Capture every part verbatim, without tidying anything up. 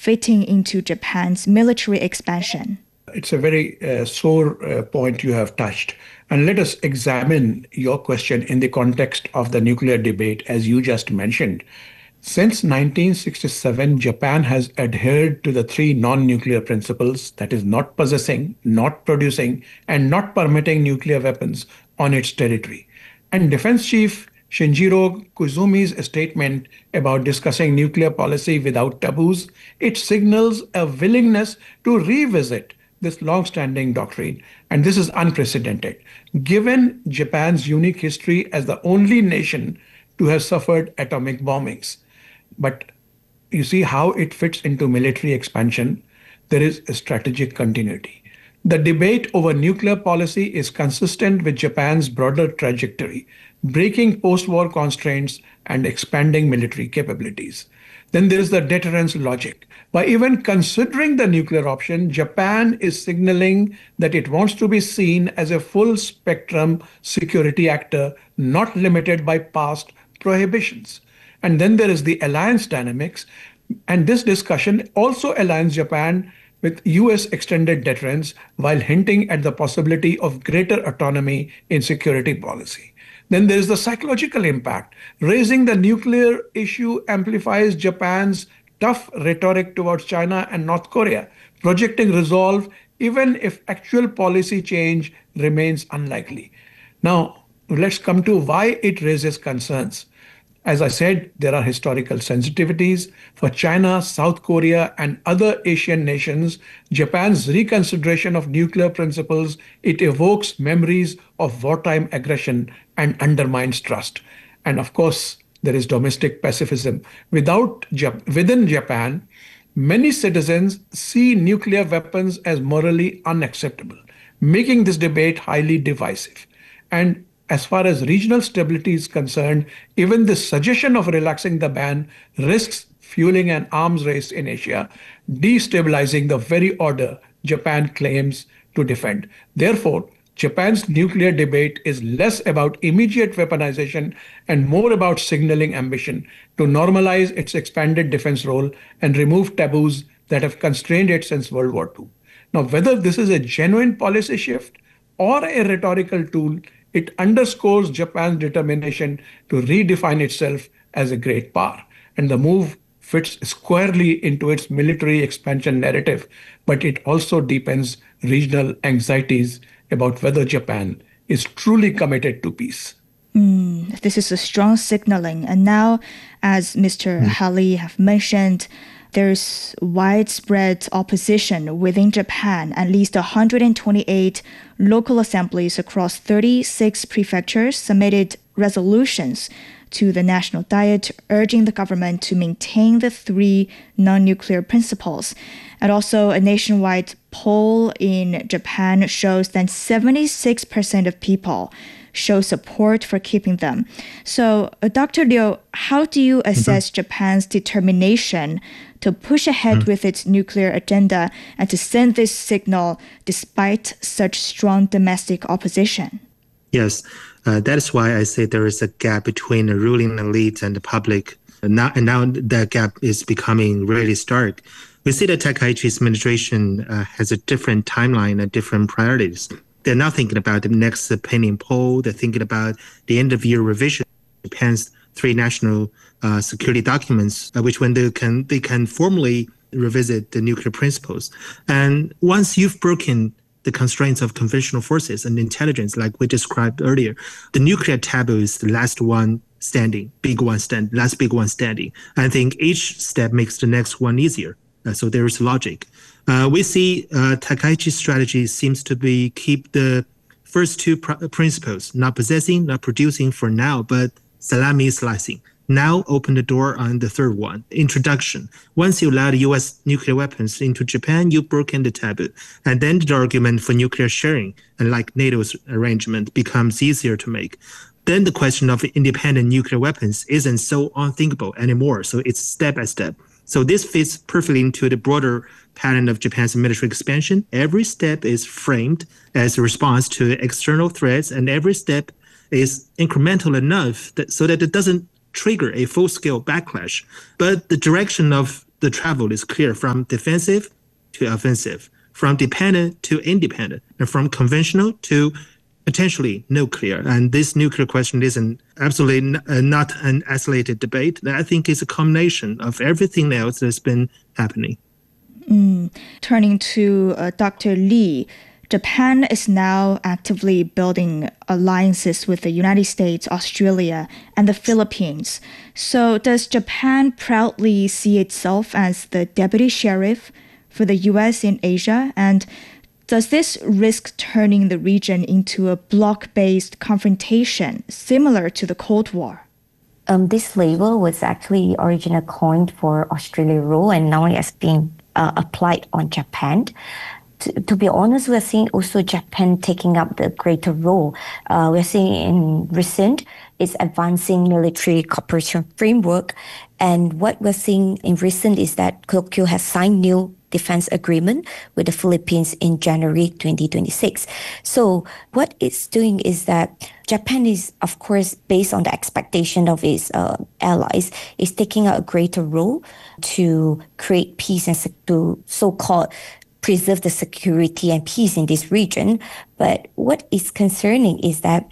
fitting into Japan's military expansion? It's a very uh, sore uh, point you have touched. And let us examine your question in the context of the nuclear debate, as you just mentioned. Since nineteen sixty-seven, Japan has adhered to the three non-nuclear principles, that is, not possessing, not producing, and not permitting nuclear weapons on its territory. And Defense Chief Shinjiro Koizumi's statement about discussing nuclear policy without taboos, it signals a willingness to revisit this long-standing doctrine. And this is unprecedented, given Japan's unique history as the only nation to have suffered atomic bombings. But you see how it fits into military expansion. There is a strategic continuity. The debate over nuclear policy is consistent with Japan's broader trajectory, breaking post-war constraints and expanding military capabilities. Then there is the deterrence logic. By even considering the nuclear option, Japan is signaling that it wants to be seen as a full-spectrum security actor, not limited by past prohibitions. And then there is the alliance dynamics. And this discussion also aligns Japan with U S extended deterrence while hinting at the possibility of greater autonomy in security policy. Then there is the psychological impact. Raising the nuclear issue amplifies Japan's tough rhetoric towards China and North Korea, projecting resolve even if actual policy change remains unlikely. Now, let's come to why it raises concerns. As I said, there are historical sensitivities. For China, South Korea, and other Asian nations, Japan's reconsideration of nuclear principles, it evokes memories of wartime aggression and undermines trust. And of course, there is domestic pacifism. Without within Japan, many citizens see nuclear weapons as morally unacceptable, making this debate highly divisive. And as far as regional stability is concerned, even the suggestion of relaxing the ban risks fueling an arms race in Asia, destabilizing the very order Japan claims to defend. Therefore, Japan's nuclear debate is less about immediate weaponization and more about signaling ambition to normalize its expanded defense role and remove taboos that have constrained it since World War Two. Now, whether this is a genuine policy shift or a rhetorical tool, it underscores Japan's determination to redefine itself as a great power. And the move fits squarely into its military expansion narrative, but it also deepens regional anxieties about whether Japan is truly committed to peace. Mm, this is a strong signaling. And now, as Mister Mm. Hali have mentioned, there's widespread opposition within Japan. At least one hundred twenty-eight local assemblies across thirty-six prefectures submitted resolutions to the National Diet urging the government to maintain the three non-nuclear principles. And also a nationwide poll in Japan shows that seventy-six percent of people show support for keeping them. So, uh, Doctor Liu, how do you assess mm-hmm. Japan's determination to push ahead mm-hmm. with its nuclear agenda and to send this signal despite such strong domestic opposition? Yes, uh, that is why I say there is a gap between the ruling elite and the public. And now, and now that gap is becoming really stark. We see that Takaichi's administration uh, has a different timeline and different priorities. They're not thinking about the next opinion poll. They're thinking about the end-of-year revision of Japan's three national uh, security documents, uh, which when they can they can formally revisit the nuclear principles. And once you've broken the constraints of conventional forces and intelligence, like we described earlier, the nuclear taboo is the last one standing, big one stand, last big one standing. I think each step makes the next one easier. Uh, so there is logic. Uh, we see uh, Takaichi's strategy seems to be keep the first two pr- principles, not possessing, not producing for now, but salami slicing. Now open the door on the third one, introduction. Once you allow the U S nuclear weapons into Japan, you've broken the taboo. And then the argument for nuclear sharing, and like NATO's arrangement, becomes easier to make. Then the question of independent nuclear weapons isn't so unthinkable anymore. So it's step by step. So this fits perfectly into the broader pattern of Japan's military expansion. Every step is framed as a response to external threats, and every step is incremental enough that, so that it doesn't trigger a full-scale backlash. But the direction of the travel is clear from defensive to offensive, from dependent to independent, and from conventional to potentially nuclear. And this nuclear question isn't absolutely n- uh, not an isolated debate. I think it's a combination of everything else that's been happening. Mm. Turning to uh, Doctor Lee, Japan is now actively building alliances with the United States, Australia, and the Philippines. So does Japan proudly see itself as the deputy sheriff for the U S in Asia? And does this risk turning the region into a bloc-based confrontation similar to the Cold War? Um, this label was actually originally coined for Australia rule, and now it has been uh, applied on Japan. To, to be honest, we're seeing also Japan taking up the greater role. Uh, we're seeing in recent, it's advancing military cooperation framework. And what we're seeing in recent is that Tokyo has signed new defense agreement with the Philippines in January twenty twenty-six. So what it's doing is that Japan is, of course, based on the expectation of its uh, allies, is taking a greater role to create peace and sec- to so-called preserve the security and peace in this region. But what is concerning is that,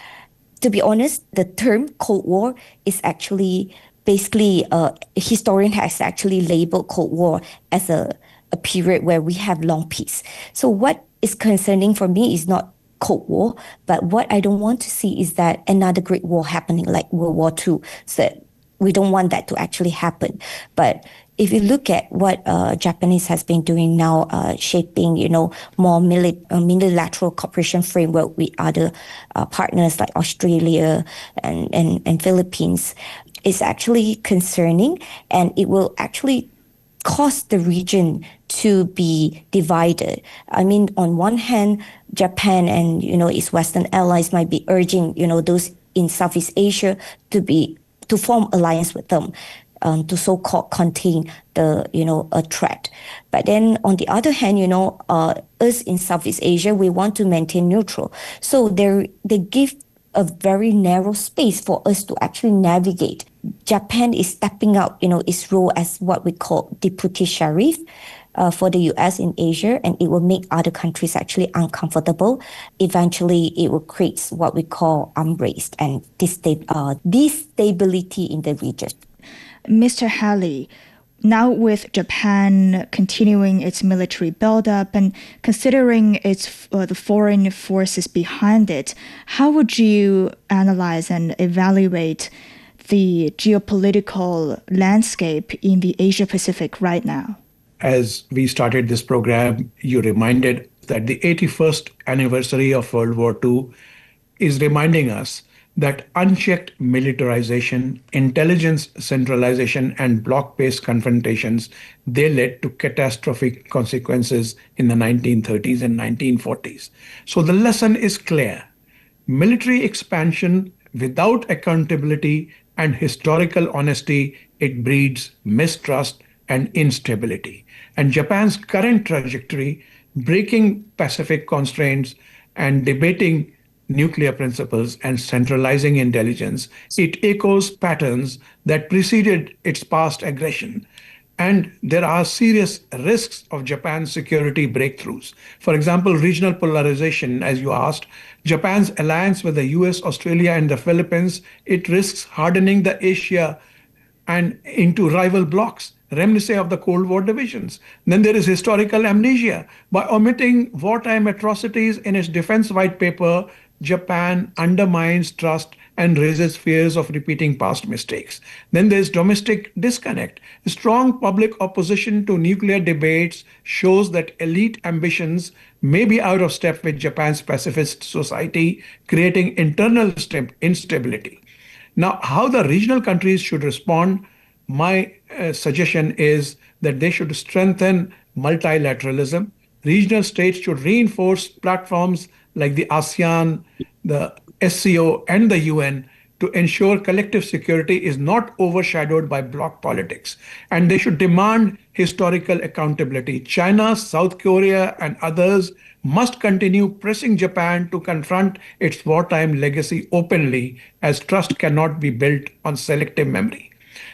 to be honest, the term Cold War is actually basically, uh, a historian has actually labeled Cold War as a, a period where we have long peace. So what is concerning for me is not Cold War, but what I don't want to see is that another great war happening like World War Two. So we don't want that to actually happen. But if you look at what uh, Japanese has been doing now, uh, shaping, you know, more mili- uh, multilateral cooperation framework with other uh, partners like Australia and, and, and Philippines, is actually concerning, and it will actually cause the region to be divided. I mean, on one hand, Japan and, you know, its Western allies might be urging, you know, those in Southeast Asia to be to form alliance with them, um, to so-called contain the, you know, a threat. But then on the other hand, you know, uh, us in Southeast Asia, we want to maintain neutral. So they they give a very narrow space for us to actually navigate. Japan is stepping out, you know, its role as what we call deputy sheriff uh, for the U S in Asia, and it will make other countries actually uncomfortable. Eventually, it will create what we call unrest and distab- uh, destability in the region. Mister Halley, now with Japan continuing its military buildup and considering its uh, the foreign forces behind it, how would you analyze and evaluate the geopolitical landscape in the Asia-Pacific right now? As we started this program, you reminded that the eighty-first anniversary of World War Two is reminding us that unchecked militarization, intelligence centralization, and bloc-based confrontations, they led to catastrophic consequences in the nineteen thirties and nineteen forties. So the lesson is clear. Military expansion without accountability and historical honesty, it breeds mistrust and instability. And Japan's current trajectory, breaking Pacific constraints and debating nuclear principles and centralizing intelligence, it echoes patterns that preceded its past aggression. And there are serious risks of Japan's security breakthroughs. For example, regional polarization, as you asked, Japan's alliance with the U S, Australia, and the Philippines, it risks hardening the Asia and into rival blocs, reminiscent of the Cold War divisions. Then there is historical amnesia. By omitting wartime atrocities in its defense white paper, Japan undermines trust and raises fears of repeating past mistakes. Then there's domestic disconnect. Strong public opposition to nuclear debates shows that elite ambitions may be out of step with Japan's pacifist society, creating internal instability. Now, how the regional countries should respond, my uh, suggestion is that they should strengthen multilateralism. Regional states should reinforce platforms like the ASEAN, the S C O, and the U N to ensure collective security is not overshadowed by bloc politics. And they should demand historical accountability. China, South Korea, and others must continue pressing Japan to confront its wartime legacy openly, as trust cannot be built on selective memory.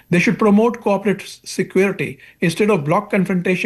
They should promote cooperative security instead of block confrontation